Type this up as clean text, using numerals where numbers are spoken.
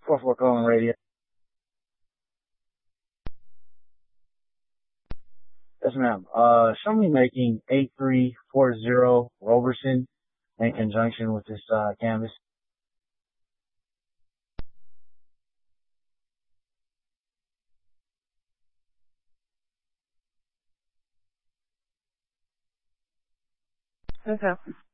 4-4 calling radio. Yes, ma'am. Show me making 8340 Roberson in conjunction with this, canvas. Okay.